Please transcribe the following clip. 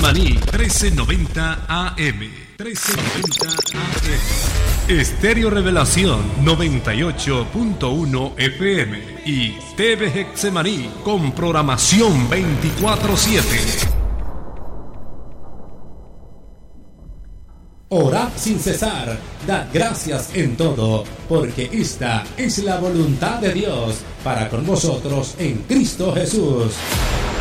Getsemaní 1390 AM. 1390 AM. Estéreo Revelación 98.1 FM y TV Getsemaní con programación 24/7. Orad sin cesar, dad gracias en todo, porque esta es la voluntad de Dios para con vosotros en Cristo Jesús.